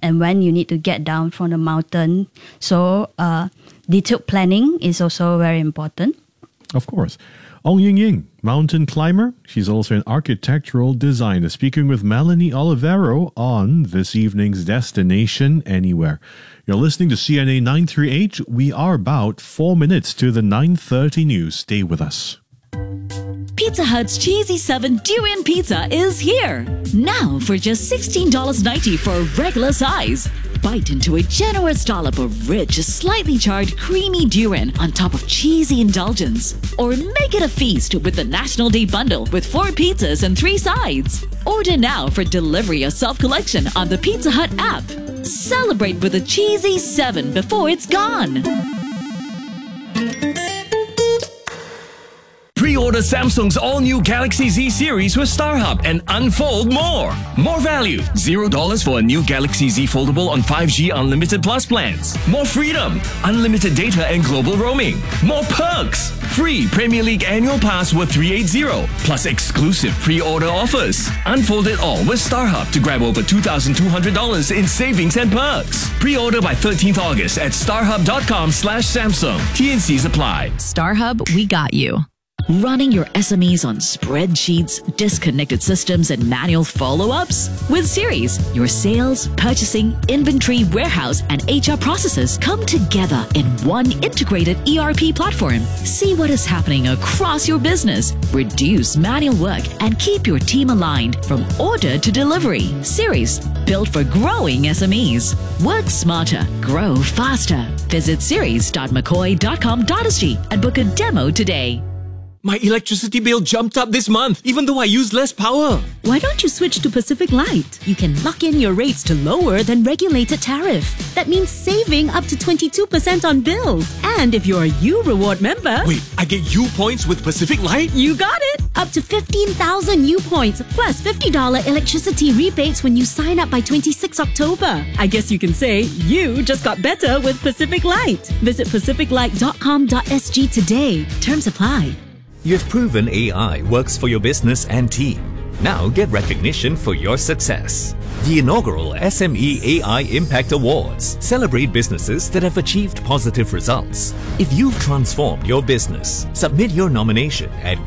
and when you need to get down from the mountain. So detailed planning is also very important. Of course. Ong Ying Ying, mountain climber. She's also an architectural designer, speaking with Melanie Olivero on this evening's Destination Anywhere. You're listening to CNA 938. We are about 4 minutes to the 9:30 news. Stay with us. Pizza Hut's Cheesy 7 Durian Pizza is here. Now for just $16.90 for a regular size. Bite into a generous dollop of rich, slightly charred, creamy durian on top of cheesy indulgence. Or make it a feast with the National Day Bundle with 4 pizzas and 3 sides. Order now for delivery or self-collection on the Pizza Hut app. Celebrate with a Cheesy 7 before it's gone. Pre-order Samsung's all-new Galaxy Z series with StarHub and unfold more. More value, $0 for a new Galaxy Z Foldable on 5G Unlimited Plus plans. More freedom, unlimited data and global roaming. More perks, free Premier League annual pass worth $380, plus exclusive pre-order offers. Unfold it all with StarHub to grab over $2,200 in savings and perks. Pre-order by 13th August at starhub.com/Samsung. T&Cs apply. StarHub, we got you. Running your SMEs on spreadsheets, disconnected systems, and manual follow-ups? With Series, your sales, purchasing, inventory, warehouse, and HR processes come together in one integrated ERP platform. See what is happening across your business, reduce manual work, and keep your team aligned from order to delivery. Series, built for growing SMEs. Work smarter, grow faster. Visit series.mccoy.com.sg and book a demo today. My electricity bill jumped up this month, even though I use less power. Why don't you switch to Pacific Light? You can lock in your rates to lower than regulated tariff. That means saving up to 22% on bills. And if you're a U Reward member... Wait, I get U points with Pacific Light? You got it! Up to 15,000 U points, plus $50 electricity rebates when you sign up by 26 October. I guess you can say you just got better with Pacific Light. Visit pacificlight.com.sg today. Terms apply. You've proven AI works for your business and team. Now get recognition for your success. The inaugural SME AI Impact Awards celebrate businesses that have achieved positive results. If you've transformed your business, submit your nomination at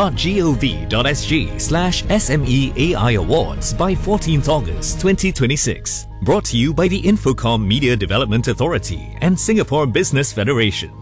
go.gov.sg/SME AI Awards by 14th August 2026. Brought to you by the Infocom Media Development Authority and Singapore Business Federation.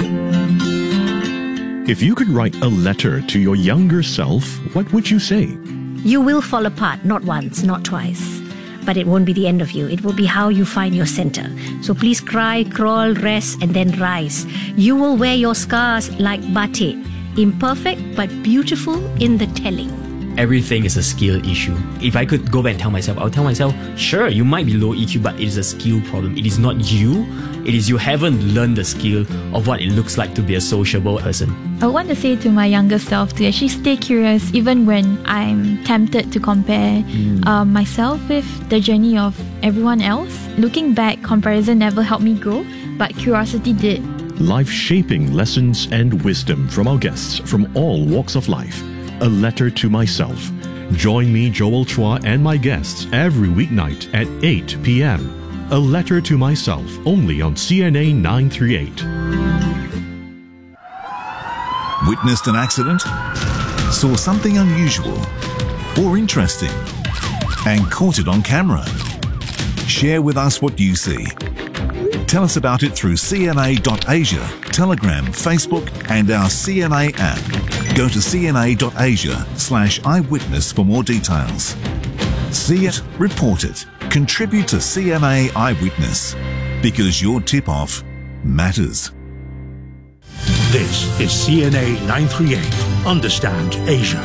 If you could write a letter to your younger self, what would you say? You will fall apart, not once, not twice. But it won't be the end of you. It will be how you find your center. So please cry, crawl, rest, and then rise. You will wear your scars like batik, imperfect but beautiful in the telling. Everything is a skill issue. If I could go back and tell myself, I'll tell myself, sure, you might be low EQ, but it is a skill problem. It is not you. It is you haven't learned the skill of what it looks like to be a sociable person. I want to say to my younger self to actually stay curious even when I'm tempted to compare myself with the journey of everyone else. Looking back, comparison never helped me grow, but curiosity did. Life-shaping lessons and wisdom from our guests from all walks of life. A letter to myself. Join me, Joel Chua, and my guests every weeknight at 8 p.m. A letter to myself, only on CNA 938. Witnessed an accident? Saw something unusual or interesting and caught it on camera? Share with us what you see. Tell us about it through cna.asia, Telegram, Facebook, and our CNA app. Go to cna.asia/eyewitness for more details. See it, report it, contribute to CNA Eyewitness, because your tip-off matters. This is CNA 938. Understand Asia.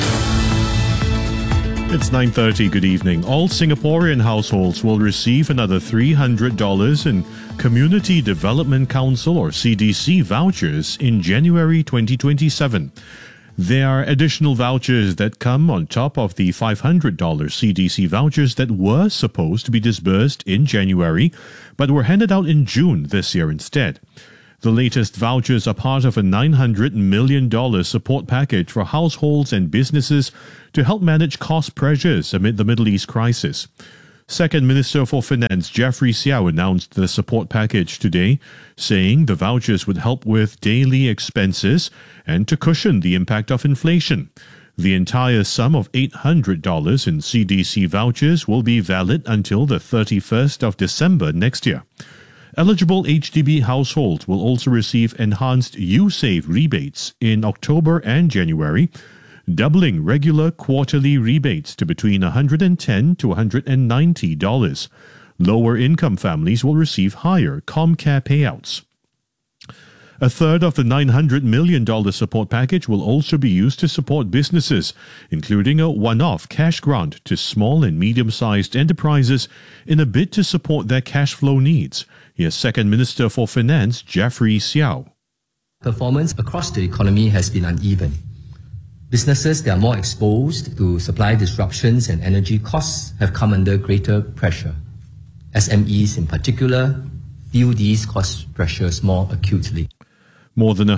It's 9:30. Good evening. All Singaporean households will receive another $300 in Community Development Council or CDC vouchers in January 2027. There are additional vouchers that come on top of the $500 CDC vouchers that were supposed to be disbursed in January, but were handed out in June this year instead. The latest vouchers are part of a $900 million support package for households and businesses to help manage cost pressures amid the Middle East crisis. Second Minister for Finance Jeffrey Xiao announced the support package today, saying the vouchers would help with daily expenses and to cushion the impact of inflation. The entire sum of $800 in CDC vouchers will be valid until the 31st of December next year. Eligible HDB households will also receive enhanced USave rebates in October and January, doubling regular quarterly rebates to between $110 to $190. Lower income families will receive higher ComCare payouts. A third of the $900 million support package will also be used to support businesses, including a one-off cash grant to small and medium-sized enterprises in a bid to support their cash flow needs. Here's Second Minister for Finance Jeffrey Xiao. Performance across the economy has been uneven. Businesses that are more exposed to supply disruptions and energy costs have come under greater pressure. SMEs in particular feel these cost pressures more acutely. More than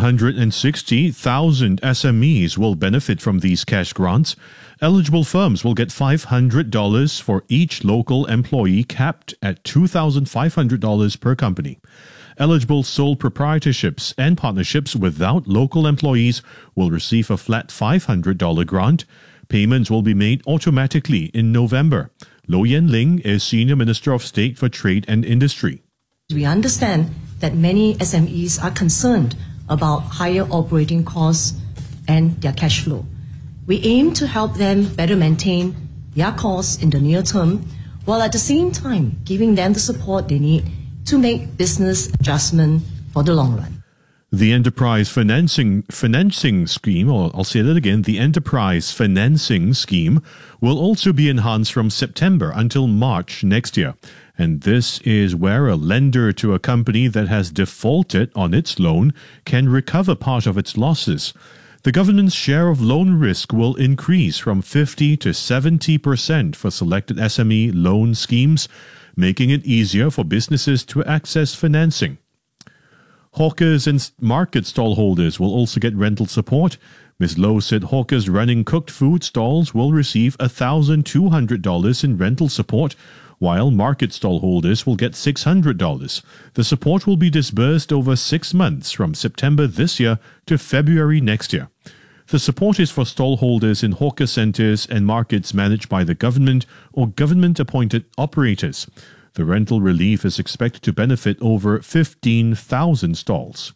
160,000 SMEs will benefit from these cash grants. Eligible firms will get $500 for each local employee, capped at $2,500 per company. Eligible sole proprietorships and partnerships without local employees will receive a flat $500 grant. Payments will be made automatically in November. Low Yen Ling is Senior Minister of State for Trade and Industry. We understand that many SMEs are concerned about higher operating costs and their cash flow. We aim to help them better maintain their costs in the near term, while at the same time giving them the support they need to make business adjustment for the long run. The Enterprise Financing Scheme, or I'll say that again, the Enterprise Financing Scheme will also be enhanced from September until March next year. And this is where a lender to a company that has defaulted on its loan can recover part of its losses. The government's share of loan risk will increase from 50 to 70% for selected SME loan schemes, making it easier for businesses to access financing. Hawkers and market stall holders will also get rental support. Ms. Low said hawkers running cooked food stalls will receive $1,200 in rental support, while market stall holders will get $600. The support will be disbursed over 6 months from September this year to February next year. The support is for stall holders in hawker centres and markets managed by the government or government-appointed operators. The rental relief is expected to benefit over 15,000 stalls.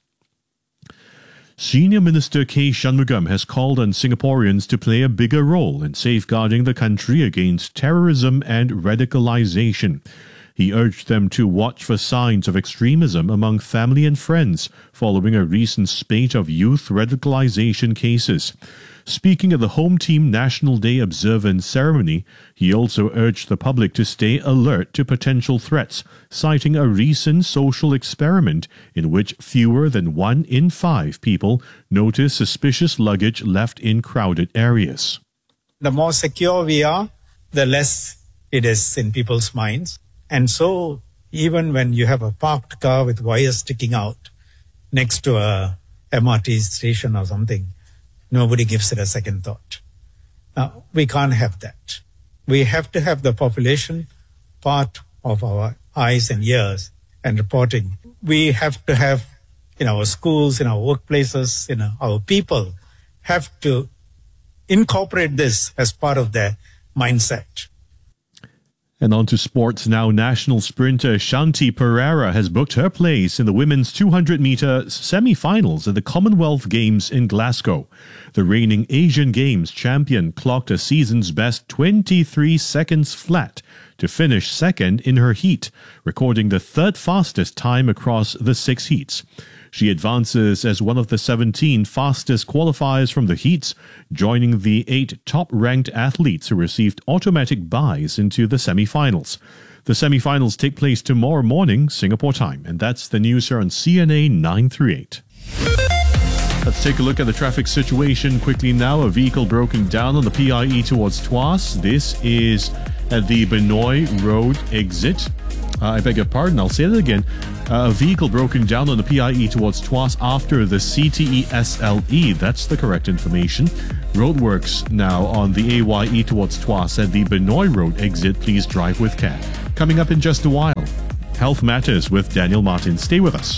Senior Minister K. Shanmugam has called on Singaporeans to play a bigger role in safeguarding the country against terrorism and radicalization. He urged them to watch for signs of extremism among family and friends following a recent spate of youth radicalization cases. Speaking at the Home Team National Day observance ceremony, he also urged the public to stay alert to potential threats, citing a recent social experiment in which fewer than 1 in 5 people noticed suspicious luggage left in crowded areas. The more secure we are, the less it is in people's minds. And so, even when you have a parked car with wires sticking out next to a MRT station or something, nobody gives it a second thought. Now, we can't have that. We have to have the population part of our eyes and ears and reporting. We have to have, in our schools, in our workplaces, our people have to incorporate this as part of their mindset. And on to sports now. National sprinter Shanti Pereira has booked her place in the women's 200-meter semi-finals at the Commonwealth Games in Glasgow. The reigning Asian Games champion clocked a season's best 23 seconds flat to finish second in her heat, recording the third fastest time across the 6 heats. She advances as one of the 17 fastest qualifiers from the heats, joining the 8 top-ranked athletes who received automatic buys into the semi-finals. The semi-finals take place tomorrow morning, Singapore time. And that's the news here on CNA 938. Let's take a look at the traffic situation quickly now. A vehicle broken down on the PIE towards Tuas. This is at the Benoi Road exit. I beg your pardon, I'll say that again. A vehicle broken down on the PIE towards Tuas after the CTE SLE. That's the correct information. Roadworks now on the AYE towards Tuas at the Benoit Road exit. Please drive with care. Coming up in just a while, Health Matters with Daniel Martin. Stay with us.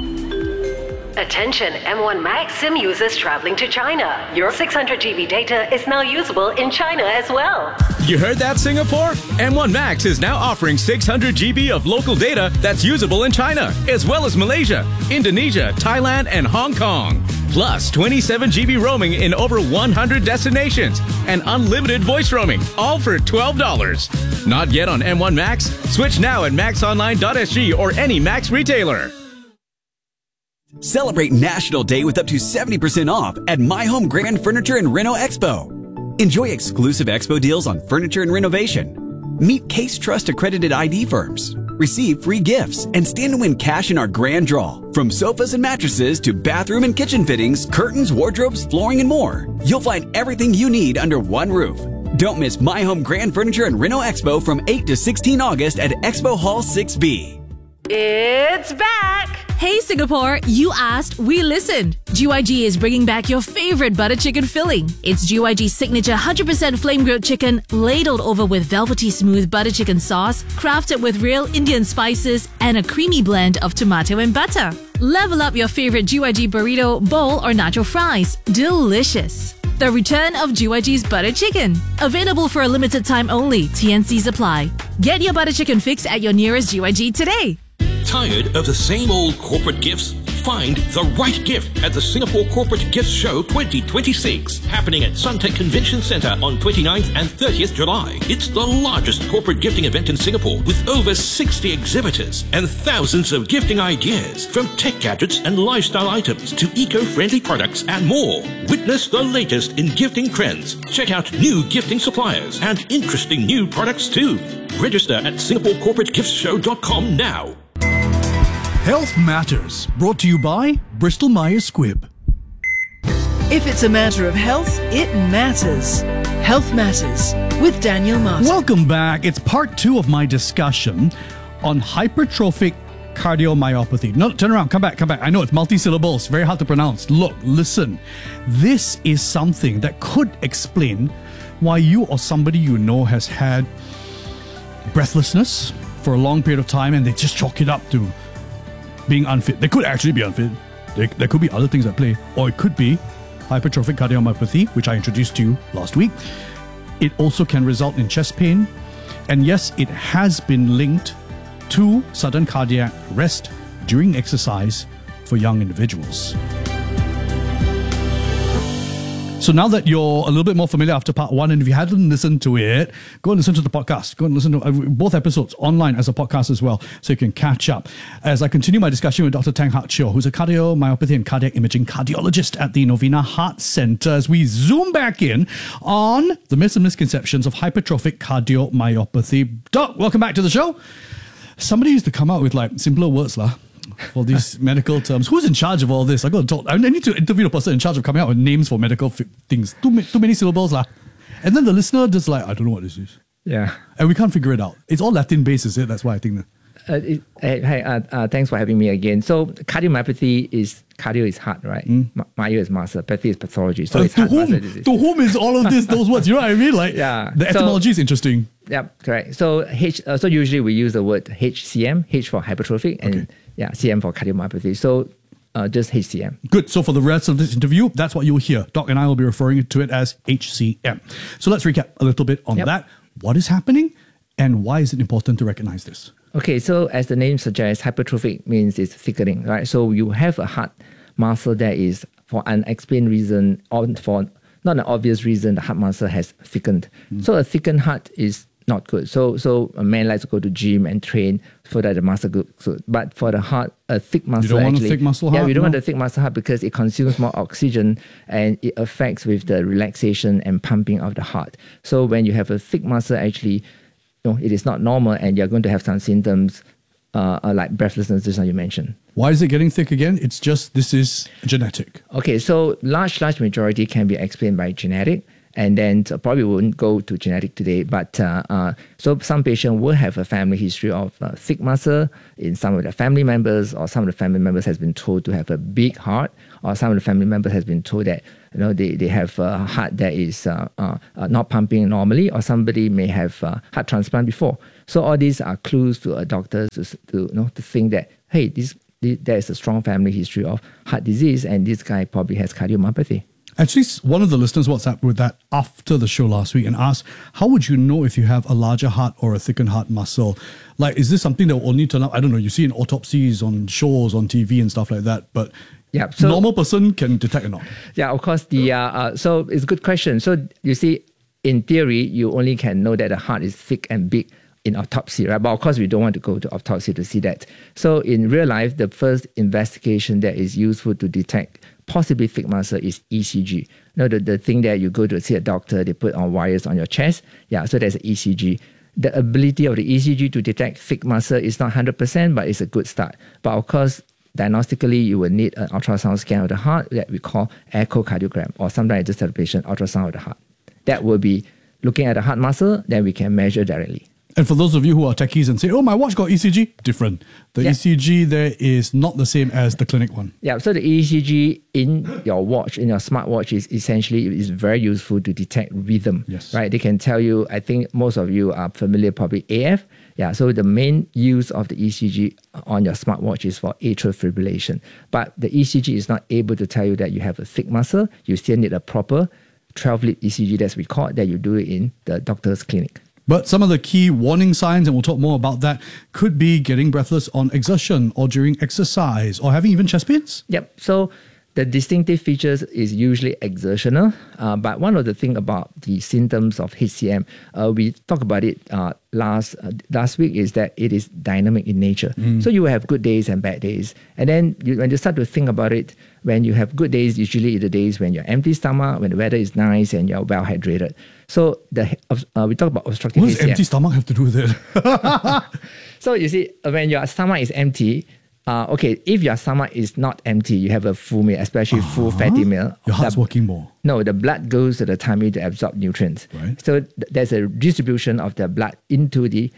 Attention M1 Max SIM users traveling to China. Your 600 GB data is now usable in China as well. You heard that, Singapore? M1 Max is now offering 600 GB of local data that's usable in China, as well as Malaysia, Indonesia, Thailand, and Hong Kong. Plus 27 GB roaming in over 100 destinations and unlimited voice roaming, all for $12. Not yet on M1 Max? Switch now at maxonline.sg or any Max retailer. Celebrate National Day with up to 70% off at My Home Grand Furniture and Reno Expo. Enjoy exclusive expo deals on furniture and renovation. Meet Case Trust accredited ID firms. Receive free gifts and stand to win cash in our grand draw. From sofas and mattresses to bathroom and kitchen fittings, curtains, wardrobes, flooring, and more. You'll find everything you need under one roof. Don't miss My Home Grand Furniture and Reno Expo from 8 to 16 August at Expo Hall 6B. It's back! Hey Singapore, you asked, we listened. GYG is bringing back your favorite butter chicken filling. It's GYG's signature 100% flame grilled chicken, ladled over with velvety smooth butter chicken sauce, crafted with real Indian spices and a creamy blend of tomato and butter. Level up your favorite GYG burrito, bowl or nacho fries. Delicious. The return of GYG's butter chicken. Available for a limited time only. TNCs apply. Get your butter chicken fix at your nearest GYG today. Tired of the same old corporate gifts? Find the right gift at the Singapore Corporate Gift Show 2026, happening at Suntec Convention Centre on 29th and 30th July. It's the largest corporate gifting event in Singapore with over 60 exhibitors and thousands of gifting ideas, from tech gadgets and lifestyle items to eco-friendly products and more. Witness the latest in gifting trends. Check out new gifting suppliers and interesting new products too. Register at SingaporeCorporateGiftsShow.com now. Health Matters, brought to you by Bristol Myers Squibb. If it's a matter of health, it matters. Health Matters with Daniel Martin. Welcome back. It's part 2 of my discussion on hypertrophic cardiomyopathy. No, turn around, come back. I know it's multi-syllables, very hard to pronounce. Look, listen. This is something that could explain why you or somebody you know has had breathlessness for a long period of time and they just chalk it up to being unfit. They could actually be unfit. There could be other things at play. Or it could be hypertrophic cardiomyopathy, which I introduced to you last week. It also can result in chest pain. And yes, it has been linked to sudden cardiac arrest during exercise for young individuals. So now that you're a little bit more familiar after part 1, and if you hadn't listened to it, go and listen to the podcast. Go and listen to both episodes online as a podcast as well, so you can catch up. As I continue my discussion with Dr. Tang Hak Cheo, who's a cardiomyopathy and cardiac imaging cardiologist at the Novena Heart Centre, as we zoom back in on the myths and misconceptions of hypertrophic cardiomyopathy. Doc, welcome back to the show. Somebody used to come out with like simpler words for these medical terms. Who's in charge of all this? I got to talk. I need to interview the person in charge of coming out with names for medical things. Too many syllables and then the listener just I don't know what this is. Yeah, and we can't figure it out. It's all Latin based, is it? That's why I think that. Thanks for having me again. So cardiomyopathy is cardio is heart, right? Myo is muscle. Pathy is pathology. So it's heart muscle disease. To whom is all of this? Those words, you know what I mean? The etymology is interesting. Yeah, correct. So so usually we use the word HCM, H for hypertrophic, and CM for cardiomyopathy. So just HCM. Good. So for the rest of this interview, that's what you'll hear. Doc and I will be referring to it as HCM. So let's recap a little bit on that. What is happening and why is it important to recognize this? Okay, so as the name suggests, hypertrophic means it's thickening, right? So you have a heart muscle that is, for unexplained reason, or for not an obvious reason, the heart muscle has thickened. So a thickened heart is not good. So a man likes to go to gym and train so that the muscle goes good. But for the heart, a thick muscle you don't want a thick muscle heart? Yeah, we don't want a thick muscle heart because it consumes more oxygen and it affects with the relaxation and pumping of the heart. So when you have a thick muscle, actually, it is not normal and you're going to have some symptoms like breathlessness, just as you mentioned. Why is it getting thick again? It's just, this is genetic. Okay, so large majority can be explained by genetic. and then probably won't go to genetic today. But so some patient will have a family history of thick muscle in some of their family members, or some of the family members has been told to have a big heart, or some of the family members has been told that they have a heart that is not pumping normally, or somebody may have heart transplant before. So all these are clues to a doctor to think that, hey, there is a strong family history of heart disease, and this guy probably has cardiomyopathy. Actually, one of the listeners WhatsApp with that after the show last week and asked, how would you know if you have a larger heart or a thickened heart muscle? Like, is this something that will only turn up? I don't know, you see in autopsies on shows, on TV and stuff like that, but yeah, so normal person can detect or not? Yeah, of course. So it's a good question. So you see, in theory, you only can know that the heart is thick and big in autopsy, right? But of course, we don't want to go to autopsy to see that. So in real life, the first investigation that is useful to detect possibly thick muscle is ECG. The thing that you go to see a doctor, they put on wires on your chest. Yeah, so there's an ECG. The ability of the ECG to detect thick muscle is not 100%, but it's a good start. But of course, diagnostically, you will need an ultrasound scan of the heart that we call echocardiogram, or sometimes I just tell the patient ultrasound of the heart. That will be looking at the heart muscle, then we can measure directly. And for those of you who are techies and say, oh, my watch got ECG, different. The ECG there is not the same as the clinic one. Yeah, so the ECG in your watch, in your smartwatch, is very useful to detect rhythm. Yes. Right? They can tell you, I think most of you are familiar probably AF. Yeah, so the main use of the ECG on your smartwatch is for atrial fibrillation. But the ECG is not able to tell you that you have a thick muscle. You still need a proper 12-lead ECG that's recorded that you do it in the doctor's clinic. But some of the key warning signs, and we'll talk more about that, could be getting breathless on exertion or during exercise or having even chest pains. Yep. So the distinctive features is usually exertional. But one of the things about the symptoms of HCM, we talked about it last week, is that it is dynamic in nature. So you will have good days and bad days. And then when you start to think about it, when you have good days, usually the days when you're empty stomach, when the weather is nice and you're well hydrated. So we talk about obstructive HCM. What does empty stomach have to do with it? So you see, when your stomach is empty, if your stomach is not empty, you have a full meal, especially full fatty meal. Your heart's working more. No, the blood goes to the tummy to absorb nutrients. Right. So there's a distribution of the blood into the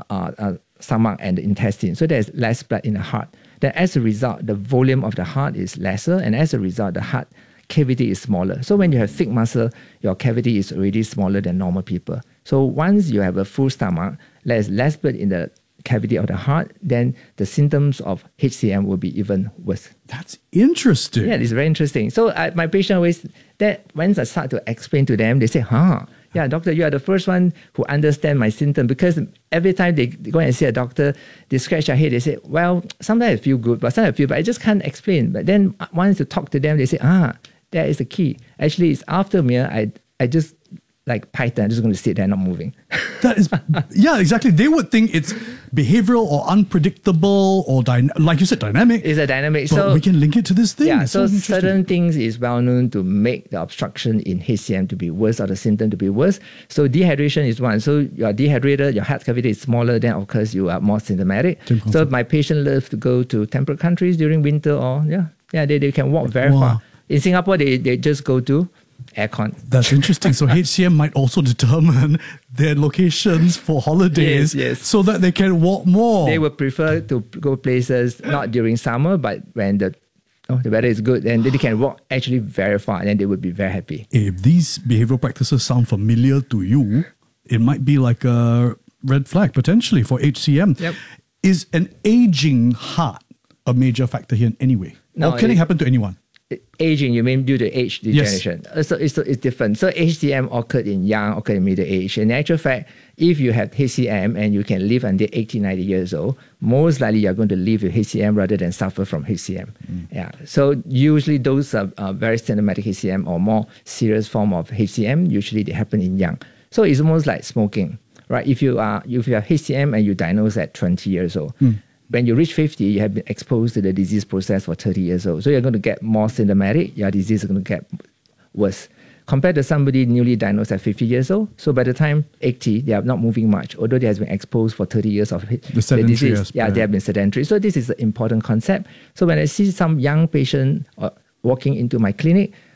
stomach and the intestine. So there's less blood in the heart. Then as a result, the volume of the heart is lesser, and as a result, the heart cavity is smaller. So when you have thick muscle, your cavity is already smaller than normal people. So once you have a full stomach, there's less blood in the cavity of the heart, then the symptoms of HCM will be even worse. That's interesting. Yeah, it's very interesting. So my patient always, that once I start to explain to them, they say, yeah, doctor, you are the first one who understand my symptom, because every time they go and see a doctor, they scratch their head, they say, well, sometimes I feel good, but sometimes I feel, but I just can't explain. But then once you talk to them, they say, that is the key. Actually, it's after meal, I just, like Python, I'm just going to sit there not moving. That is, yeah, exactly. They would think it's behavioral or unpredictable or, like you said, dynamic. It's a dynamic. But so we can link it to this thing. Yeah, it's so certain things is well known to make the obstruction in HCM to be worse, or the symptom to be worse. So dehydration is one. So you're dehydrated, your heart cavity is smaller, then of course you are more symptomatic. So my patient loves to go to temperate countries during winter, or they can walk very far. In Singapore, they just go to aircon. That's interesting. So HCM might also determine their locations for holidays, yes. so that they can walk more. They would prefer to go places not during summer, but when the weather is good, and they can walk actually very far, and then they would be very happy. If these behavioral practices sound familiar to you, it might be like a red flag potentially for HCM. Yep. Is an aging heart a major factor here in any way? No, or can it happen to anyone? Aging, you mean due to age degeneration? Yes. So it's different. So HCM occurred in middle age. In actual fact, if you have HCM and you can live until 80, 90 years old, most likely you're going to live with HCM rather than suffer from HCM. Yeah. So usually those are very symptomatic HCM or more serious form of HCM. Usually they happen in young. So it's almost like smoking, right? If you have HCM and you diagnose at 20 years old, when you reach 50, you have been exposed to the disease process for 30 years old. So you're going to get more symptomatic. Your disease is going to get worse. Compared to somebody newly diagnosed at 50 years old, so by the time 80, they are not moving much, although they has been exposed for 30 years of the disease. Aspect. Yeah, they have been sedentary. So this is an important concept. So when I see some young patient walking into my clinic,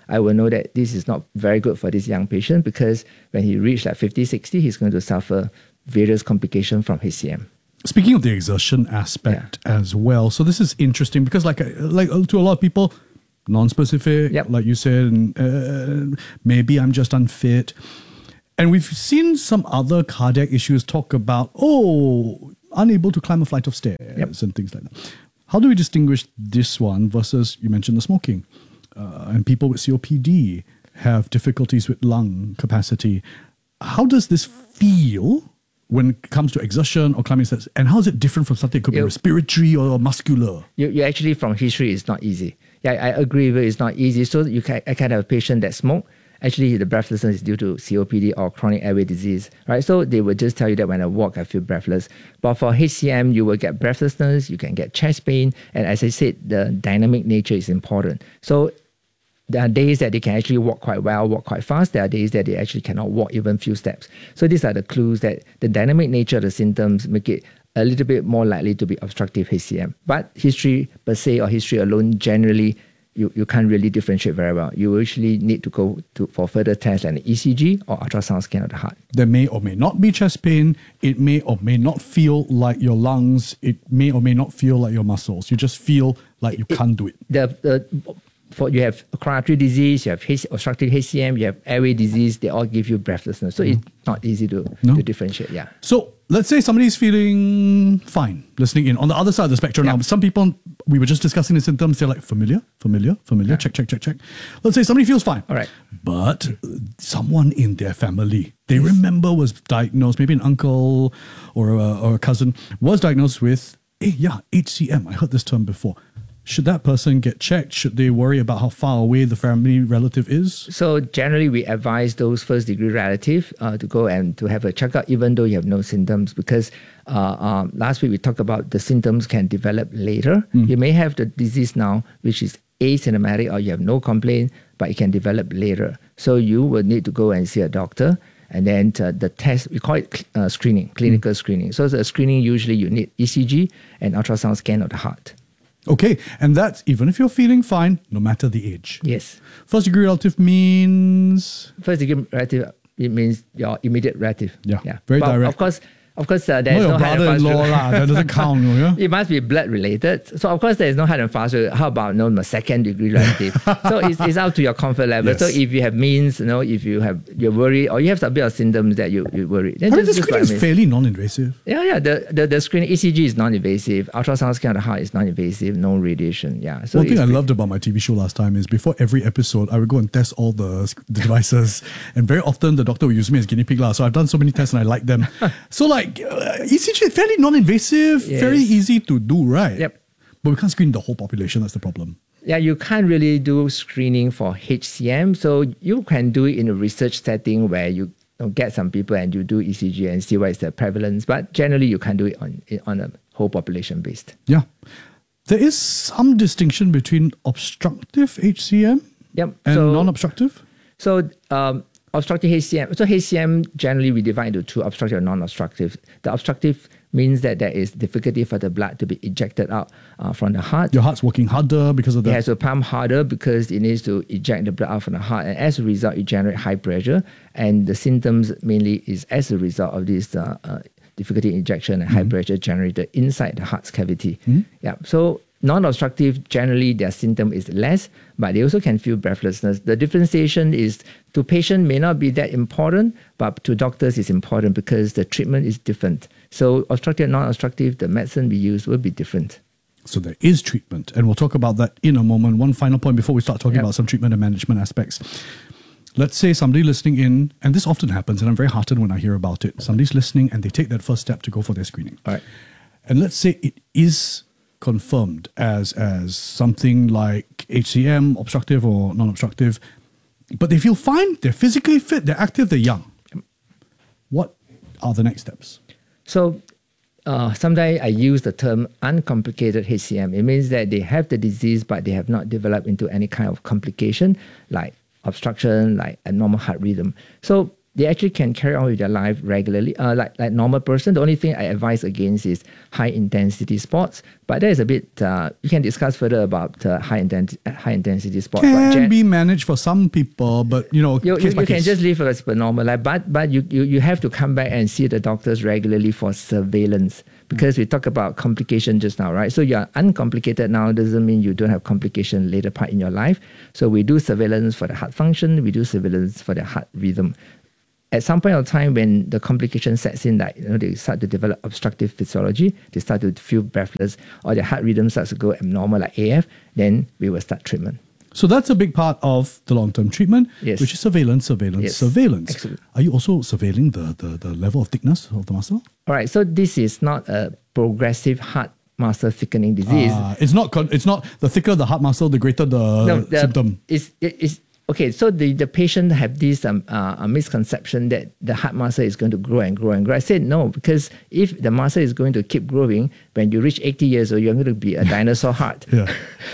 I will know that this is not very good for this young patient, because when he reaches like 50, 60, he's going to suffer various complications from HCM. Speaking of the exertion aspect as well, so this is interesting because like to a lot of people, non-specific, like you said, and maybe I'm just unfit. And we've seen some other cardiac issues talk about, unable to climb a flight of stairs and things like that. How do we distinguish this one versus, you mentioned the smoking, and people with COPD have difficulties with lung capacity. How does this feel when it comes to exertion or climbing stairs? And how is it different from something that could be respiratory or muscular? You actually, from history, it's not easy. Yeah, I agree with it, it's not easy. So I can have a patient that smoke. Actually, the breathlessness is due to COPD or chronic airway disease, right? So they will just tell you that when I walk, I feel breathless. But for HCM, you will get breathlessness, you can get chest pain. And as I said, the dynamic nature is important. So there are days that they can actually walk quite well, walk quite fast. There are days that they actually cannot walk even few steps. So these are the clues that the dynamic nature of the symptoms make it a little bit more likely to be obstructive HCM. But history per se or history alone, generally, you can't really differentiate very well. You usually need to go for further tests like an ECG or ultrasound scan of the heart. There may or may not be chest pain. It may or may not feel like your lungs. It may or may not feel like your muscles. You just feel like you can't do it. You have coronary disease, you have obstructive HCM, you have airway disease, they all give you breathlessness. So it's not easy to differentiate. Yeah. So let's say somebody's feeling fine, listening in. On the other side of the spectrum now, some people, we were just discussing the symptoms, they're like familiar, check. Let's say somebody feels fine. All right. But someone in their family, they remember was diagnosed, maybe an uncle or a cousin was diagnosed with, HCM. I heard this term before. Should that person get checked? Should they worry about how far away the family relative is? So generally, we advise those first-degree relatives to go and to have a checkup, even though you have no symptoms, because last week we talked about the symptoms can develop later. You may have the disease now, which is asymptomatic, or you have no complaint, but it can develop later. So you will need to go and see a doctor. And then the test, we call it screening, clinical screening. So the screening, usually you need ECG and ultrasound scan of the heart. Okay, and that's even if you're feeling fine, no matter the age. Yes. First degree relative means? First degree relative, it means your immediate relative. Yeah. Very direct. Of course, there is no hard and fast rule. That doesn't count. Yeah? It must be blood related. So of course, there is no hard and fast rule. How about my second degree relative? So it's up to your comfort level. Yes. So if you have means, if you're worried or you have a bit of symptoms that you worry, then the screening is fairly non-invasive. Yeah. The screening ECG is non-invasive. Ultrasound scan of the heart is non-invasive. No radiation. Yeah. So one thing I loved about my TV show last time is before every episode, I would go and test all the devices, and very often the doctor would use me as guinea pig. So I've done so many tests and I like them. So ECG is fairly non-invasive, very easy to do, right? Yep. But we can't screen the whole population, that's the problem. Yeah, you can't really do screening for HCM. So you can do it in a research setting where you get some people and you do ECG and see what is the prevalence. But generally, you can't do it on a whole population based. Yeah. There is some distinction between obstructive HCM and non-obstructive? So obstructive HCM. So HCM, generally, we divide into two, obstructive and non-obstructive. The obstructive means that there is difficulty for the blood to be ejected out from the heart. Your heart's working harder because of that? It has to pump harder because it needs to eject the blood out from the heart. And as a result, it generates high pressure. And the symptoms mainly is as a result of this difficulty in injection and high pressure generated inside the heart's cavity. Yeah. So non-obstructive, generally their symptom is less, but they also can feel breathlessness. The differentiation is to patient may not be that important, but to doctors it's important because the treatment is different. So obstructive and non-obstructive, the medicine we use will be different. So there is treatment, and we'll talk about that in a moment. One final point before we start talking about some treatment and management aspects. Let's say somebody listening in, and this often happens, and I'm very heartened when I hear about it. Somebody's listening and they take that first step to go for their screening. All right. And let's say it is confirmed as something like HCM, obstructive or non-obstructive, but they feel fine, they're physically fit, they're active, they're young. What are the next steps? So sometimes I use the term uncomplicated HCM. It means that they have the disease, but they have not developed into any kind of complication like obstruction, like abnormal heart rhythm. So they actually can carry on with their life regularly, like normal person. The only thing I advise against is high intensity sports. But that is a bit, you can discuss further about high intensity sports. Can be managed for some people, but you can just live a normal life. But you have to come back and see the doctors regularly for surveillance, because we talk about complication just now, right? So you are uncomplicated now doesn't mean you don't have complication later part in your life. So we do surveillance for the heart function, we do surveillance for the heart rhythm. At some point of time, when the complication sets in, that they start to develop obstructive physiology, they start to feel breathless, or their heart rhythm starts to go abnormal like AF, then we will start treatment. So that's a big part of the long-term treatment, Yes. which is surveillance. Yes. Excellent. Are you also surveilling the level of thickness of the muscle? All right, so this is not a progressive heart muscle thickening disease. It's not the thicker the heart muscle, the greater the symptom. It's okay, so the patient have this a misconception that the heart muscle is going to grow and grow and grow. I said no, because if the muscle is going to keep growing, when you reach 80 years old, you're going to be a dinosaur heart. Yeah.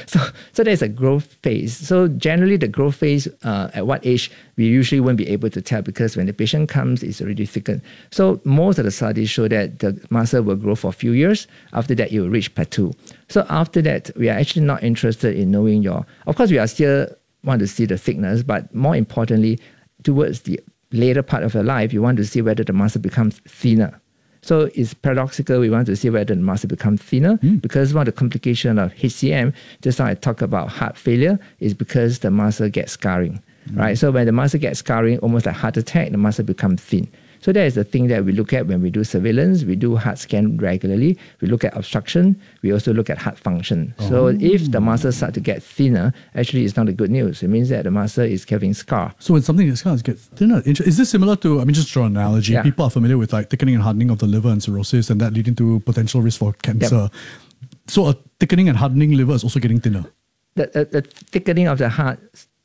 So there's a growth phase. So generally the growth phase, at what age, we usually won't be able to tell, because when the patient comes, it's already thickened. So most of the studies show that the muscle will grow for a few years. After that, it will reach plateau. So after that, we are actually not interested in knowing of course, we are still want to see the thickness, but more importantly, towards the later part of your life, you want to see whether the muscle becomes thinner. So it's paradoxical, we want to see whether the muscle becomes thinner, because one of the complications of HCM, just now I talk about heart failure, is because the muscle gets scarring, right? So when the muscle gets scarring, almost like heart attack, the muscle becomes thin. So that is the thing that we look at when we do surveillance. We do heart scan regularly. We look at obstruction. We also look at heart function. So if the muscles start to get thinner, actually it's not a good news. It means that the muscle is getting scar. So when something gets thinner, is this similar to, just draw an analogy. Yeah. People are familiar with like thickening and hardening of the liver and cirrhosis, and that leading to potential risk for cancer. Yep. So a thickening and hardening liver is also getting thinner. The thickening of the heart,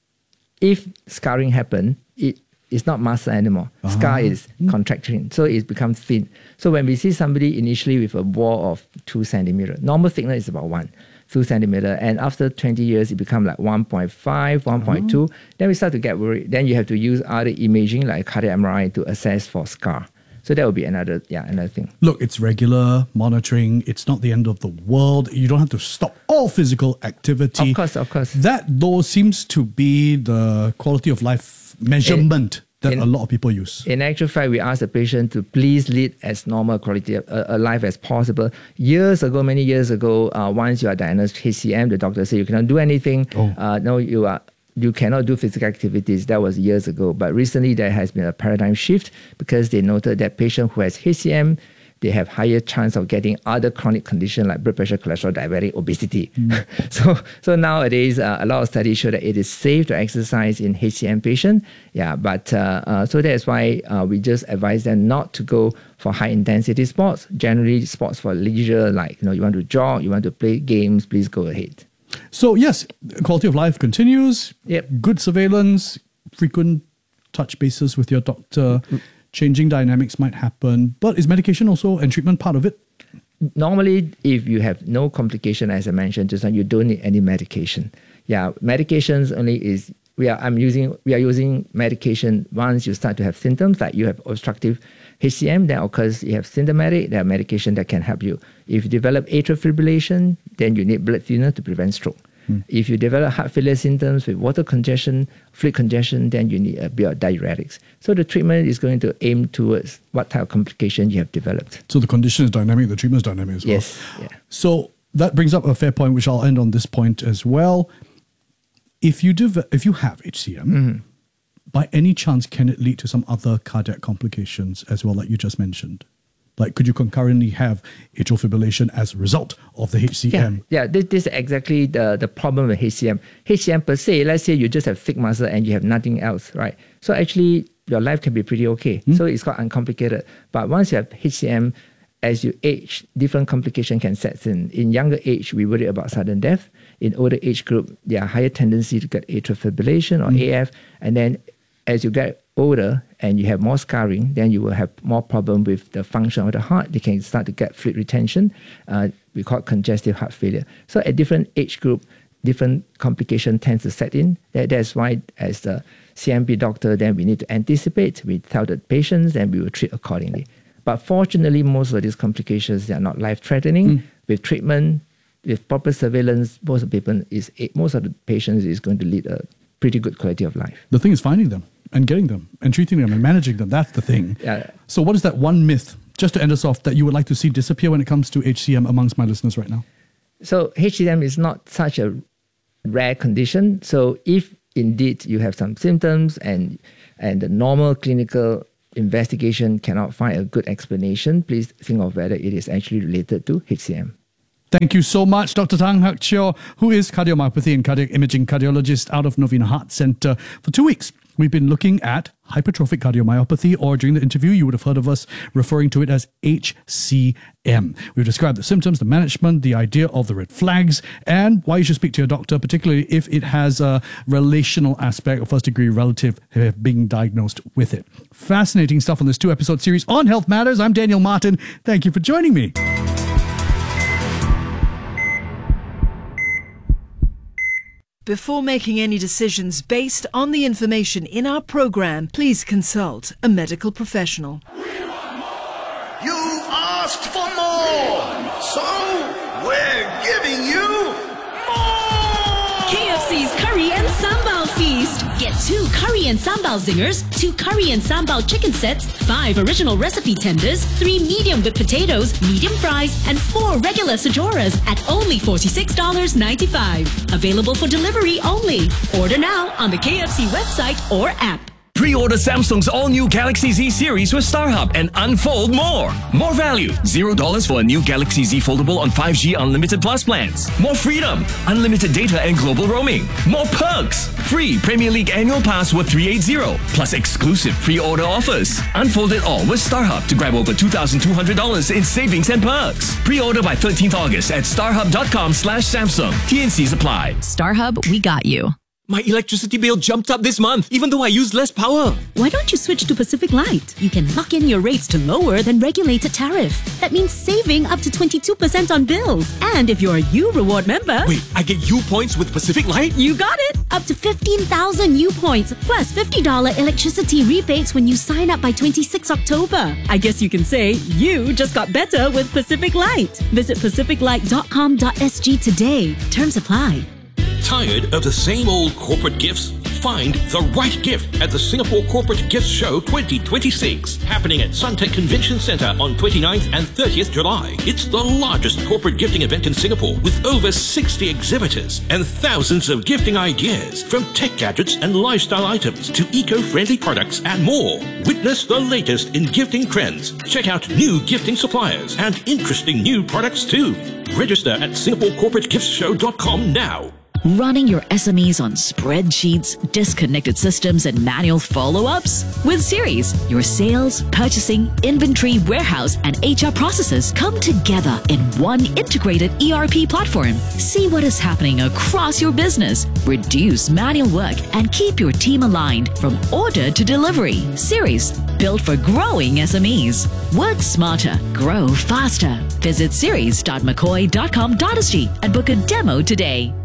if scarring happen, it's not muscle anymore. Scar is contracting, so it becomes thin. So when we see somebody initially with a wall of 2 centimeter, normal thickness is about 2 centimeter, and after 20 years, it becomes like 1.5, 1.2. Then we start to get worried. Then you have to use other imaging like cardiac MRI to assess for scar. So that would be another thing. Look, it's regular monitoring. It's not the end of the world. You don't have to stop all physical activity. Of course. That, though, seems to be the quality of life measurement that a lot of people use. In actual fact, we ask the patient to please lead as normal quality of a life as possible. Many years ago, once you are diagnosed HCM, the doctor said you cannot do anything. You cannot do physical activities. That was years ago. But recently, there has been a paradigm shift, because they noted that patient who has HCM, they have higher chance of getting other chronic conditions like blood pressure, cholesterol, diabetic, obesity. So nowadays, a lot of studies show that it is safe to exercise in HCM patients. So that's why we just advise them not to go for high intensity sports. Generally, sports for leisure, like you want to jog, you want to play games, please go ahead. So yes, quality of life continues. Yep. Good surveillance, frequent touch bases with your doctor. Changing dynamics might happen, but is medication also and treatment part of it? Normally, if you have no complication, as I mentioned just now, you don't need any medication. Medications only is we are using medication once you start to have symptoms, like you have obstructive HCM, then of course you have symptomatic, there are medication that can help you. If you develop atrial fibrillation, then you need blood thinner to prevent stroke. If you develop heart failure symptoms with water congestion, fluid congestion, then you need a bit of diuretics. So the treatment is going to aim towards what type of complication you have developed. So the condition is dynamic, the treatment is dynamic as well. Yes. Yeah. So that brings up a fair point, which I'll end on this point as well. If you have HCM, by any chance, can it lead to some other cardiac complications as well, like you just mentioned? Like, could you concurrently have atrial fibrillation as a result of the HCM? Yeah, this is exactly the problem with HCM. HCM per se, let's say you just have thick muscle and you have nothing else, right? So actually, your life can be pretty okay. So it's quite uncomplicated. But once you have HCM, as you age, different complication can set in. In younger age, we worry about sudden death. In older age group, there are higher tendency to get atrial fibrillation or AF. And then as you get older and you have more scarring, then you will have more problem with the function of the heart. They can start to get fluid retention. We call it congestive heart failure. So at different age group, different complication tends to set in. That's why as the CMP doctor, then we need to anticipate. We tell the patients, and we will treat accordingly. But fortunately, most of these complications, they are not life-threatening. With treatment, with proper surveillance, most of the patients is going to lead a pretty good quality of life. The thing is finding them and getting them and treating them and managing them. That's the thing. Yeah. So what is that one myth, just to end us off, that you would like to see disappear when it comes to HCM amongst my listeners right now? So HCM is not such a rare condition. So if indeed you have some symptoms and the normal clinical investigation cannot find a good explanation, please think of whether it is actually related to HCM. Thank you so much, Dr. Tang Hak Cheo, who is cardiomyopathy and cardiac imaging cardiologist out of Novena Heart Centre. For 2 weeks, we've been looking at hypertrophic cardiomyopathy, or during the interview, you would have heard of us referring to it as HCM. We've described the symptoms, the management, the idea of the red flags, and why you should speak to your doctor, particularly if it has a relational aspect or first-degree relative being diagnosed with it. Fascinating stuff on this 2-episode series on Health Matters. I'm Daniel Martin. Thank you for joining me. Before making any decisions based on the information in our program, please consult a medical professional. You've asked for more, so we're giving you more! KFC's Curry and Sambal Feast. Get 2 Curry and Sambal Zingers, 2 Curry and Sambal chicken sets, 5 original recipe tenders, 3 medium with potatoes, medium fries, and 4 regular Sajoras at only $46.95. Available for delivery only. Order now on the KFC website or app. Pre-order Samsung's all-new Galaxy Z series with StarHub and unfold more. More value, $0 for a new Galaxy Z foldable on 5G Unlimited Plus plans. More freedom, unlimited data and global roaming. More perks, free Premier League annual pass worth $380, plus exclusive pre-order offers. Unfold it all with StarHub to grab over $2,200 in savings and perks. Pre-order by 13th August at starhub.com/Samsung. TNCs apply. StarHub, we got you. My electricity bill jumped up this month, even though I used less power. Why don't you switch to Pacific Light? You can lock in your rates to lower than regulated tariff. That means saving up to 22% on bills. And if you're a U Reward member... Wait, I get U points with Pacific Light? You got it! Up to 15,000 U points, plus $50 electricity rebates when you sign up by 26 October. I guess you can say you just got better with Pacific Light. Visit pacificlight.com.sg today. Terms apply. Tired of the same old corporate gifts? Find the right gift at the Singapore Corporate Gifts Show 2026, happening at Suntec Convention Centre on 29th and 30th July. It's the largest corporate gifting event in Singapore, with over 60 exhibitors and thousands of gifting ideas, from tech gadgets and lifestyle items to eco-friendly products and more. Witness the latest in gifting trends. Check out new gifting suppliers and interesting new products too. Register at SingaporeCorporateGiftsShow.com now. Running your SMEs on spreadsheets, disconnected systems, and manual follow-ups? With Series, your sales, purchasing, inventory, warehouse, and HR processes come together in one integrated ERP platform. See what is happening across your business, reduce manual work, and keep your team aligned from order to delivery. Series, built for growing SMEs. Work smarter, grow faster. Visit series.mccoy.com.sg and book a demo today.